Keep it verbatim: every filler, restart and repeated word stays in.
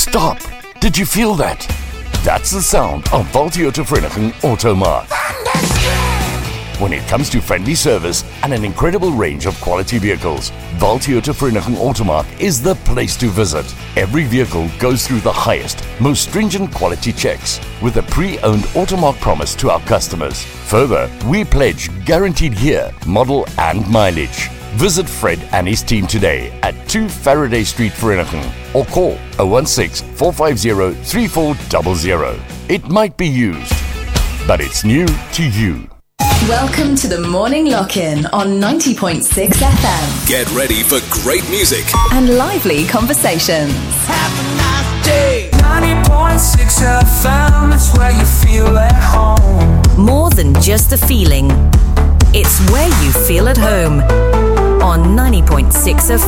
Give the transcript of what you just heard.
Stop! Did you feel that? That's the sound of Valtoyota Vereniging Automark. When it comes to friendly service and an incredible range of quality vehicles, Valtoyota Vereniging Automark is the place to visit. Every vehicle goes through the highest, most stringent quality checks with a pre-owned Automark promise to our customers. Further, we pledge guaranteed year, model and mileage. Visit Fred and his team today at two Faraday Street, Vereniging, or call oh one six, four five zero, three four zero zero. It might be used, but it's new to you. Welcome to the Morning Lock-In on ninety point six F M. Get ready for great music and lively conversations. Have a nice day. ninety point six F M, it's where you feel at home. More than just a feeling, it's where you feel at home on ninety point six F M.